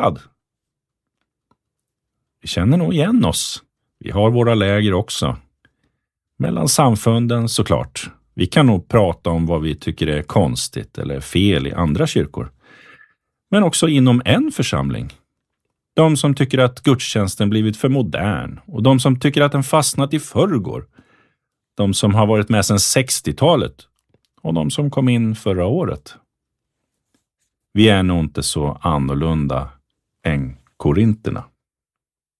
stöd. Vi känner nog igen oss. Vi har våra läger också. Mellan samfunden såklart. Vi kan nog prata om vad vi tycker är konstigt eller fel i andra kyrkor. Men också inom en församling. De som tycker att gudstjänsten blivit för modern och de som tycker att den fastnat i förrgår. De som har varit med sedan 60-talet och de som kom in förra året. Vi är nog inte så annorlunda än korinterna.